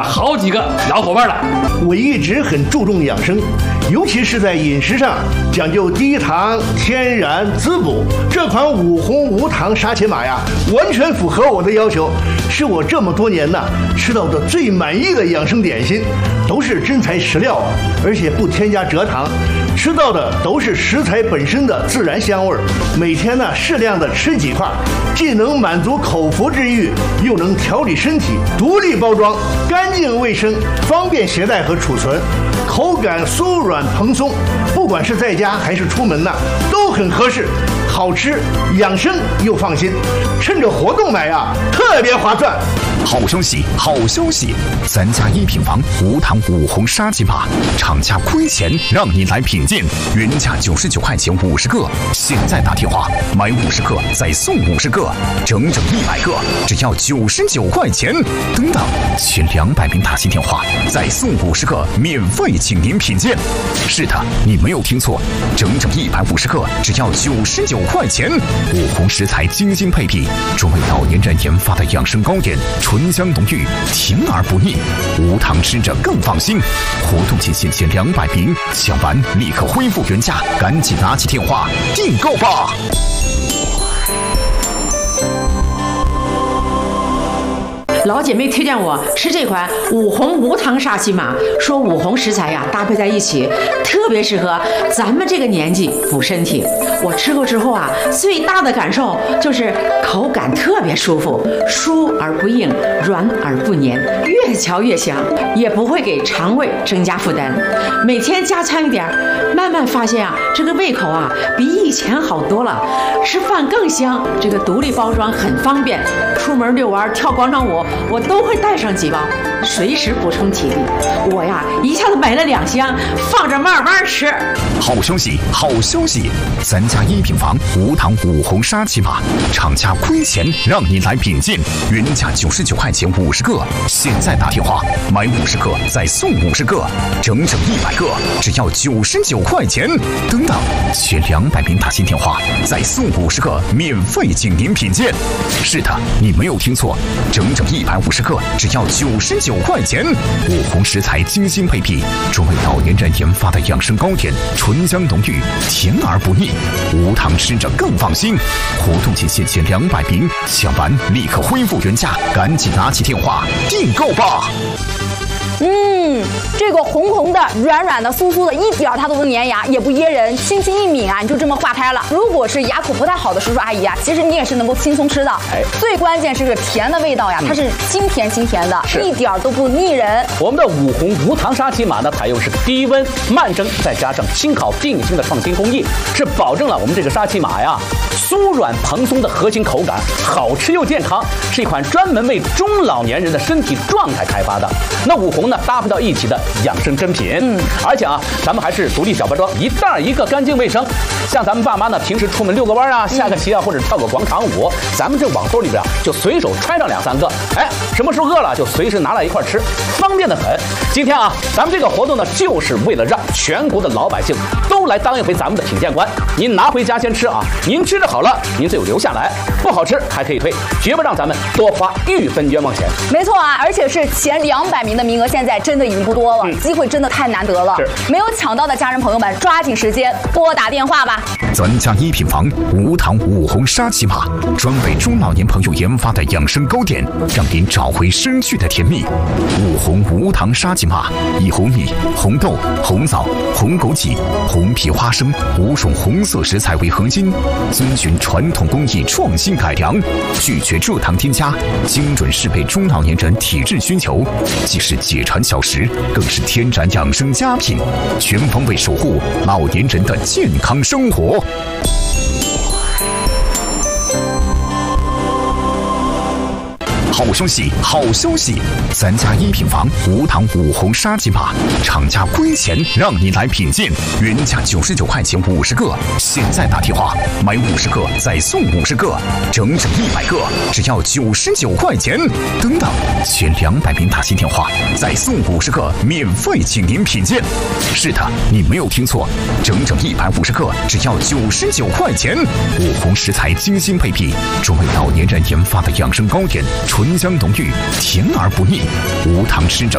好几个老伙伴了。 我一直很注重养生，尤其是在饮食上讲究低糖、天然、滋补。这款五红无糖沙琪玛呀，完全符合我的要求，是我这么多年吃到的最满意的养生点心，都是真材实料而且不添加蔗糖，吃到的都是食材本身的自然香味。每天适量的吃几块，既能满足口腹之欲，又能调理身体。独立包装，干净卫生，方便携带和储存，口感酥软蓬松，不管是在家还是出门都很合适，好吃养生又放心。趁着活动买特别划算。 好消息，好消息！咱家一品房无糖五红沙琪玛，厂家亏钱让你来品鉴，原价99块钱50个，现在打电话买50个再送50个，整整100个，只要99块钱。等等，前200名打进电话再送50个，免费请您品鉴。是的，你没有听错，整整150个，只要99块钱。五红食材精心配比，专为老年人研发的养生糕点。醇香浓郁，甜而不腻，无糖吃着更放心。活动期限前200名，抢完立刻恢复原价，赶紧拿起电话订购吧。 老姐妹推荐我吃这款五红无糖沙琪玛，说五红食材搭配在一起，特别适合咱们这个年纪补身体。我吃过之后最大的感受就是口感特别舒服，酥而不硬，软而不黏，越嚼越香，也不会给肠胃增加负担。每天加餐一点，慢慢发现这个胃口比以前好多了，吃饭更香。这个独立包装很方便，出门遛弯、跳广场舞，我都会带上几包，随时补充体力。我一下子买了2箱，放着慢慢吃。 好消息，好消息！咱家一品房无糖五红沙琪玛，厂家亏钱让你来品鉴，原价99块钱50个，现在打电话买50个再送50个，整整100个，只要99块钱。等等，前200名打进电话再送50个，免费请您品鉴。是的，你没有听错，整整150个，只要99块钱。五红食材精心配比，专为老年人研发的养生糕点，醇香浓郁，甜而不腻，无糖吃着更放心。活动期限前200名，抢完立刻恢复原价，赶紧拿起电话订购吧。 这个红红的、软软的、酥酥的，一点它都不粘牙，也不噎人，轻轻一抿你就这么化开了。如果是牙口不太好的叔叔阿姨其实你也是能够轻松吃的。最关键是这个甜的味道它是清甜的，一点都不腻人。 我们的五红无糖沙琪玛采用是低温慢蒸，再加上轻烤定型的创新工艺，是保证了我们这个沙琪玛酥软蓬松的核心口感，好吃又健康，是一款专门为中老年人的身体状态开发的。那五红搭配到一起的养生珍品，而且咱们还是独立小包装，一袋一个，干净卫生。像咱们爸妈平时出门遛个弯下个棋或者跳个广场舞，咱们这网兜里边就随手揣上2-3个，什么时候饿了就随时拿来一块吃，方便的很。今天咱们这个活动就是为了让全国的老百姓都来当一回咱们的品鉴官。您拿回家先吃您吃着好了，您就留下来，不好吃还可以退，绝不让咱们多花1分冤枉钱。 没错而且是前200名的名额，现在真的已经不多了，机会真的太难得了。没有抢到的家人朋友们，抓紧时间拨打电话吧。 咱家一品房无糖五红沙琪玛，专为中老年朋友研发的养生糕点，让您找回失去的甜蜜。五红无糖沙琪玛以红米、红豆、红枣、红枸杞、红皮花生5种红色食材为核心，遵循传统工艺创新改良，拒绝蔗糖添加，精准适配中老年人体质需求，既是解馋小食，更是天然养生佳品，全方位守护老年人的健康生活。好消息，好消息！咱家一品房无糖五红沙琪玛，厂家亏钱让你来品鉴，原价99块钱50个，现在打电话买50个再送50个，整整100个，只要99块钱。等等，前200名打进电话再送50个，免费请您品鉴。是的，你没有听错，整整150个，只要99块钱。五红食材精心配比，专为老年人研发的养生糕点，醇香浓郁，甜而不腻，无糖吃着